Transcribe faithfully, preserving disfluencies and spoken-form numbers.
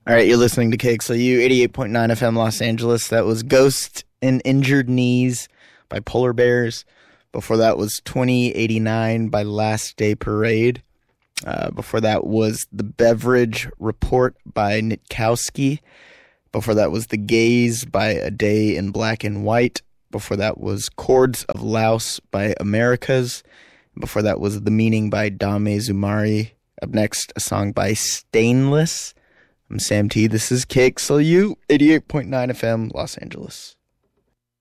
All right, you're listening to K X L U eighty-eight point nine F M Los Angeles. That was Ghost and Injured Knees by Polar Bears. Before that was twenty eighty-nine by Last Day Parade. Uh, before that was The Beverage Report by Nitkowski. Before that was The Gaze by A Day in Black and White. Before that was Chords of Laos by Americas. Before that was The Meaning by Dame Zumari. Up next, a song by Stainless. I'm Sam T. This is K X L U eighty-eight point nine F M Los Angeles.